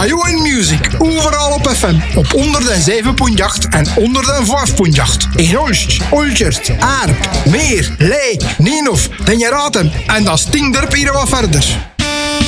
Radio en Music, overal op FM. Op 107.8 en 105.8. In Olst, Oltjert, Aarp, Meer, Lee, Nienhof, Den je raten. En dat stinkt er hier wat verder.